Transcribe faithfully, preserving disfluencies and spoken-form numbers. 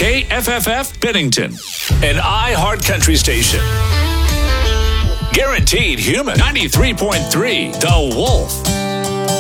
K F F F Bennington, an iHeart Country station. Guaranteed Human, ninety-three point three The Wolf.